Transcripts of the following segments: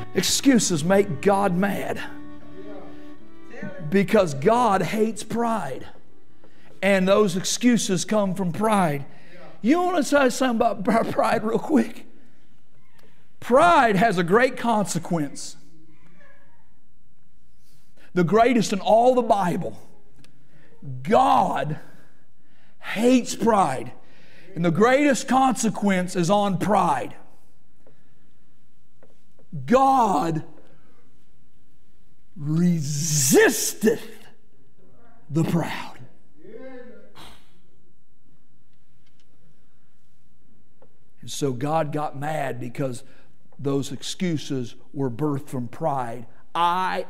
Excuses make God mad. Because God hates pride. And those excuses come from pride. You want to say something about pride real quick? Pride has a great consequence. The greatest in all the Bible. God hates pride. And the greatest consequence is on pride. God resisteth the proud. And so God got mad because those excuses were birthed from pride. I.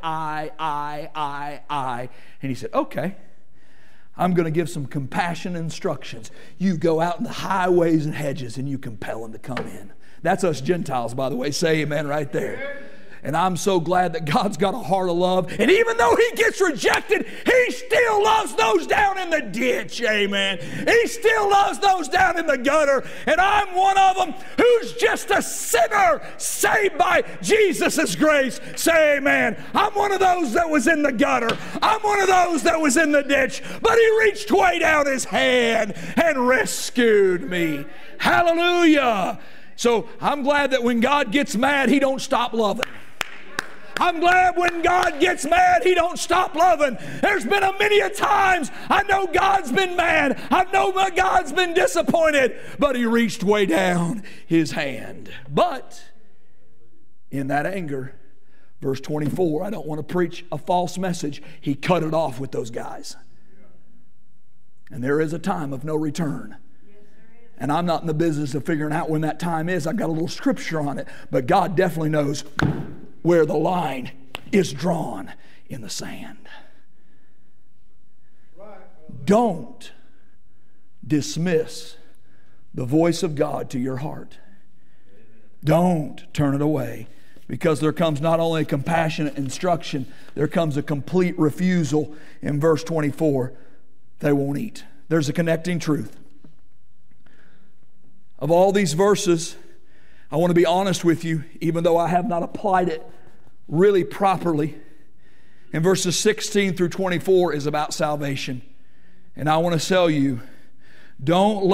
And He said, okay, I'm going to give some compassion instructions. You go out in the highways and hedges and you compel them to come in. That's us Gentiles, by the way. Say amen right there. And I'm so glad that God's got a heart of love. And even though He gets rejected, He still loves those down in the ditch. Amen. He still loves those down in the gutter. And I'm one of them who's just a sinner saved by Jesus' grace. Say amen. I'm one of those that was in the gutter. I'm one of those that was in the ditch. But He reached way down His hand and rescued me. Hallelujah. So I'm glad that when God gets mad, He don't stop loving. I'm glad when God gets mad, He don't stop loving. There's been many a times I know God's been mad. I know God's been disappointed. But He reached way down His hand. But in that anger, verse 24, I don't want to preach a false message. He cut it off with those guys. And there is a time of no return. And I'm not in the business of figuring out when that time is. I've got a little scripture on it. But God definitely knows where the line is drawn in the sand. Don't dismiss the voice of God to your heart. Don't turn it away, because there comes not only a compassionate instruction, there comes a complete refusal. In verse 24, they won't eat. There's a connecting truth. Of all these verses, I want to be honest with you, even though I have not applied it really properly. In verses 16 through 24 is about salvation. And I want to tell you, don't let